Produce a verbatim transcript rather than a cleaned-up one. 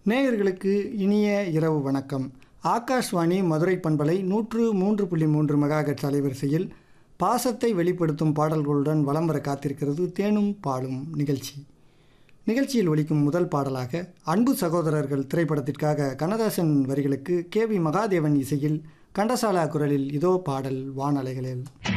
நேயர்களுக்கு இனிய இரவு வணக்கம். ஆகாஷ்வாணி மதுரை பண்பலை நூற்று மூன்று புள்ளி மூன்று மெகாஹெர்ட்ஸ் அலைவரிசையில் பாசத்தை வெளிப்படுத்தும் பாடல்களுடன் வலம் வர காத்திருக்கிறது தேனும் பாலும் நிகழ்ச்சி. நிகழ்ச்சியில் ஒலிக்கும் முதல் பாடலாக அன்பு சகோதரர்கள் திரைப்படத்திற்காக கண்ணதாசன் வரிகளுக்கு கே வி மகாதேவன் இசையில் கண்டசாலா குரலில் இதோ பாடல் வானலைகளில்.